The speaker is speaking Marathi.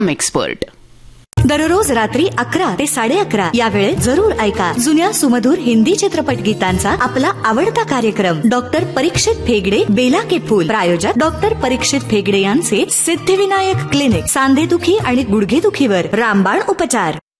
एक्सपर्ट. दररोज रात्री 11 ते 11:30 या वेळेत जरूर ऐका जुन्या सुमधुर हिंदी चित्रपट गीतांचा आपला आवडता कार्यक्रम. डॉक्टर परीक्षित फेगडे, बेला के फूल. प्रायोजक डॉक्टर परीक्षित फेगडे यांचे सिद्धिविनायक क्लिनिक. सांधेदुखी आणि गुडघेदुखीवर रामबाण उपचार.